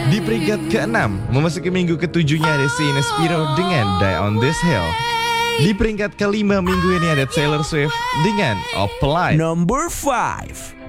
Di peringkat ke-6, memasuki minggu ke-7-nya ada Sheena Spiro dengan Die on This Hill. Di peringkat ke-5 minggu ini ada Taylor Swift dengan Apply. Number 5.